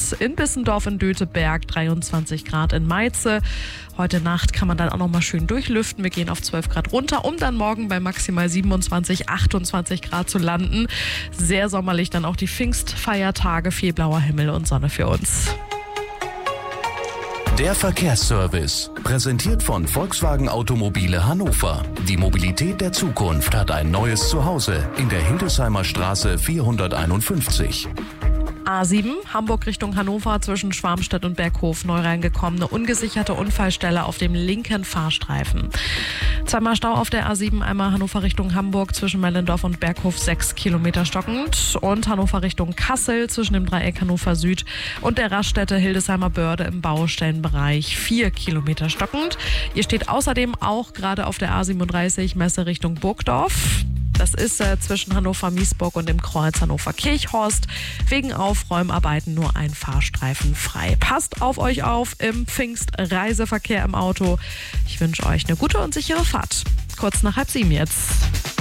in Bissendorf in Döteberg, 23 Grad in Meize. Heute Nacht kann man dann auch noch mal schön durchlüften. Wir gehen auf 12 Grad runter, um dann morgen bei maximal 27, 28 Grad zu landen. Sehr sommerlich dann auch die Pfingstfeiertage, viel blauer Himmel und Sonne für uns. Der Verkehrsservice, präsentiert von Volkswagen Automobile Hannover. Die Mobilität der Zukunft hat ein neues Zuhause in der Hildesheimer Straße 451. A7, Hamburg Richtung Hannover, zwischen Schwarmstedt und Berghof neu reingekommen. Eine ungesicherte Unfallstelle auf dem linken Fahrstreifen. Zweimal Stau auf der A7, einmal Hannover Richtung Hamburg, zwischen Mellendorf und Berghof 6 Kilometer stockend. Und Hannover Richtung Kassel, zwischen dem Dreieck Hannover Süd und der Raststätte Hildesheimer Börde im Baustellenbereich 4 Kilometer stockend. Ihr steht außerdem auch gerade auf der A37 Messe Richtung Burgdorf. Das ist zwischen Hannover-Miesburg und dem Kreuz Hannover-Kirchhorst. Wegen Aufräumarbeiten nur ein Fahrstreifen frei. Passt auf euch auf im Pfingstreiseverkehr im Auto. Ich wünsche euch eine gute und sichere Fahrt. Kurz nach 6:30 jetzt.